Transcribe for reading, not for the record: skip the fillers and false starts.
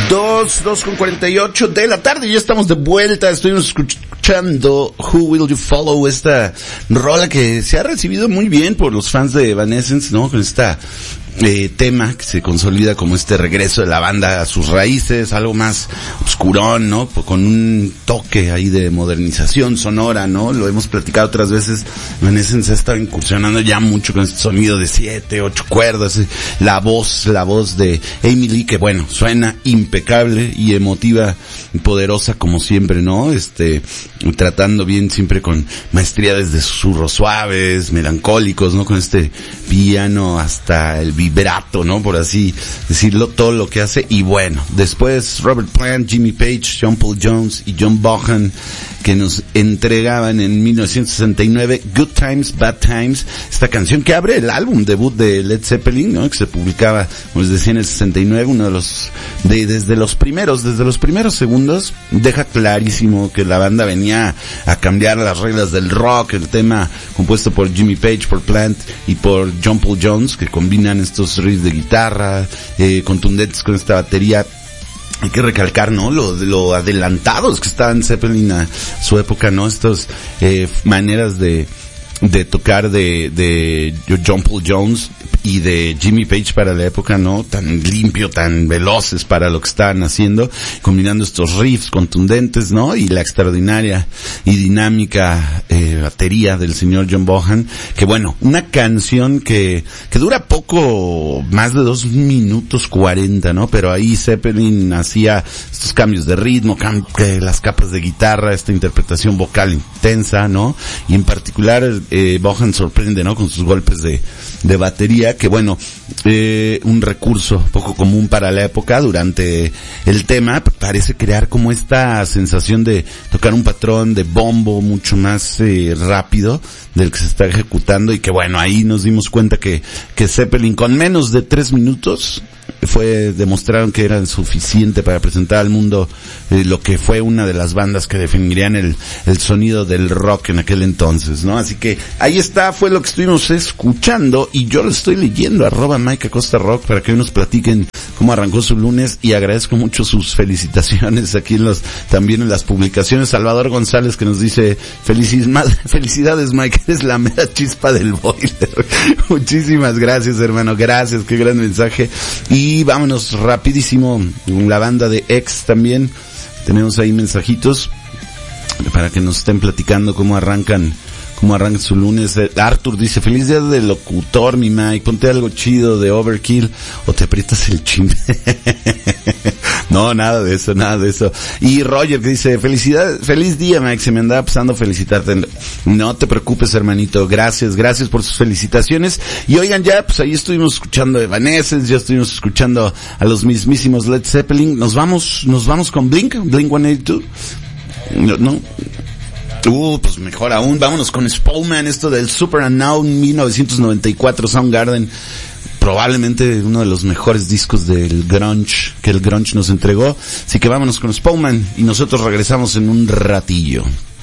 2:48 de la tarde, ya estamos de vuelta. Estuvimos escuchando Who Will You Follow, esta rola que se ha recibido muy bien por los fans de Evanescence, ¿no? Con esta tema que se consolida como este regreso de la banda a sus raíces, algo más oscurón, ¿no? Con un toque ahí de modernización sonora, ¿no? Lo hemos platicado otras veces. Evanescence ha estado incursionando ya mucho con este sonido de 7, 8 cuerdas, la voz de Amy Lee, que bueno, suena impecable y emotiva y poderosa como siempre, ¿no? Tratando bien siempre con maestría desde susurros suaves, melancólicos, ¿no? Con este piano hasta el vibrato, ¿no? Por así decirlo, todo lo que hace. Y bueno, después Robert Plant, Jimmy Page, John Paul Jones y John Bonham, que nos entregaban en 1969 Good Times, Bad Times, esta canción que abre el álbum debut de Led Zeppelin, ¿no? Que se publicaba, como les decía, en el 69, uno de los, desde los primeros segundos, deja clarísimo que la banda venía a cambiar las reglas del rock. El tema compuesto por Jimmy Page, por Plant y por John Paul Jones, que combinan estos riffs de guitarra, contundentes con esta batería. Hay que recalcar, ¿no? Lo adelantados que estaban Zeppelin a su época, ¿no? Estas maneras de tocar de John Paul Jones y de Jimmy Page para la época, ¿no? Tan limpio, tan veloces para lo que estaban haciendo, combinando estos riffs contundentes, ¿no? Y la extraordinaria y dinámica batería del señor John Bonham, que bueno, una canción que dura poco, más de 2 minutos 40, ¿no? Pero ahí Zeppelin hacía estos cambios de ritmo, las capas de guitarra, esta interpretación vocal intensa, ¿no? Y particulares Bonham sorprende, ¿no? Con sus golpes de batería, que bueno, un recurso poco común para la época. Durante el tema parece crear como esta sensación de tocar un patrón de bombo mucho más rápido del que se está ejecutando, y que bueno, ahí nos dimos cuenta que Zeppelin con menos de 3 minutos demostraron que era suficiente para presentar al mundo lo que fue una de las bandas que definirían el sonido del rock en aquel entonces, ¿no? Así que ahí está, fue lo que estuvimos escuchando, y yo lo estoy leyendo, @MikeAcostaRock, para que hoy nos platiquen cómo arrancó su lunes, y agradezco mucho sus felicitaciones aquí también en las publicaciones. Salvador González, que nos dice felicidades Mike, eres la mera chispa del boiler. Muchísimas gracias, hermano, gracias, qué gran mensaje. Y vámonos rapidísimo, la banda de X también, tenemos ahí mensajitos para que nos estén platicando cómo arrancan su lunes. Arthur dice, feliz día del locutor, mi Mike, ponte algo chido de Overkill o te aprietas el chin. No, nada de eso. Y Roger, que dice, feliz día, Mike, se me andaba pasando felicitarte. No te preocupes, hermanito, gracias por sus felicitaciones. Y oigan, ya, pues ahí estuvimos escuchando Evanescence, ya estuvimos escuchando a los mismísimos Led Zeppelin. Nos vamos con Blink 182. No. Pues mejor aún, vámonos con Spowman, esto del Super Unknown 1994 Soundgarden, probablemente uno de los mejores discos del grunge que el grunge nos entregó. Así que vámonos con Spowman y nosotros regresamos en un ratillo.